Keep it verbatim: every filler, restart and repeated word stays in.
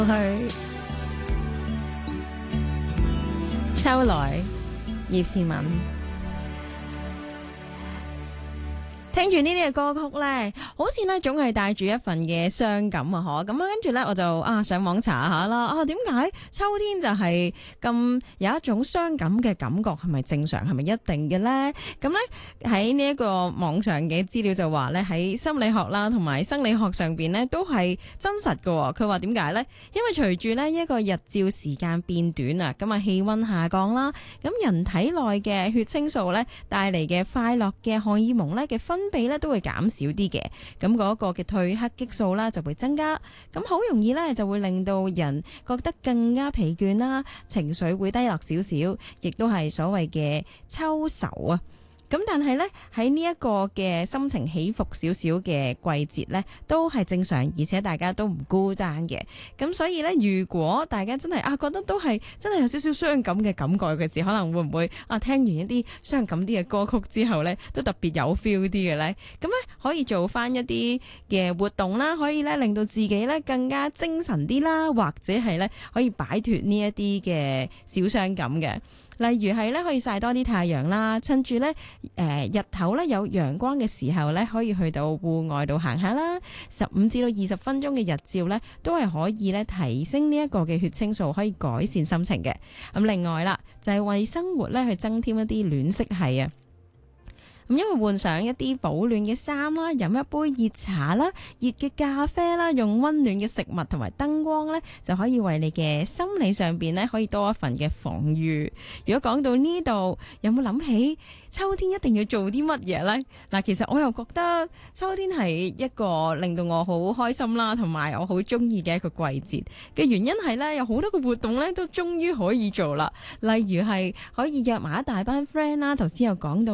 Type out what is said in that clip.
去秋來葉倩文。聽住呢啲嘅歌曲呢，好似呢總係帶住一份嘅傷感啊！嗬，咁啊，跟住呢，我就啊上網查下啦。啊，點解秋天就係咁有一種傷感嘅感覺？係咪正常？係咪一定嘅呢？咁呢，喺呢一個網上嘅資料就話呢，喺心理學啦同埋生理學上邊呢都係真實嘅。佢話點解呢？因為隨住呢一個日照時間變短啊，咁啊氣溫下降啦，咁人體內嘅血清素呢帶嚟嘅快樂嘅荷爾蒙呢嘅分分泌咧都會減少啲嘅，咁嗰個嘅褪黑激素啦就會增加，咁好容易咧就會令到人覺得更加疲倦啦，情緒會低落少少，亦都係所謂嘅秋愁啊。咁但係咧喺呢一個嘅心情起伏少少嘅季節咧，都係正常，而且大家都唔孤單嘅。咁所以咧，如果大家真係啊覺得都係真係有少少傷感嘅感覺嘅時，可能會唔會啊聽完一啲傷感啲嘅歌曲之後咧，都特別有 feel 啲嘅咧？咁咧可以做翻一啲嘅活動啦，可以咧令到自己咧更加精神啲啦，或者係咧可以擺脫呢一啲嘅小傷感嘅。例如係咧可以曬多啲太陽啦，趁住咧誒日頭咧有陽光嘅時候咧，可以去到戶外度行下啦。十五至到二十分鐘嘅日照咧，都係可以咧提升呢一個嘅血清素，可以改善心情嘅。咁另外啦，就係為生活咧去增添一啲暖色系啊。咁因為換上一啲保暖嘅衫啦，飲一杯熱茶啦、熱嘅咖啡啦，用溫暖嘅食物同埋燈光咧，就可以為你嘅心理上邊咧，可以多一份嘅防禦。如果講到呢度，有冇諗起秋天一定要做啲乜嘢呢？嗱，其實我又覺得秋天係一個令到我好開心啦，同埋我好中意嘅一個季節嘅原因係咧，有好多個活動咧都終於可以做啦。例如係可以約埋一大班 friend 啦，頭先有講到。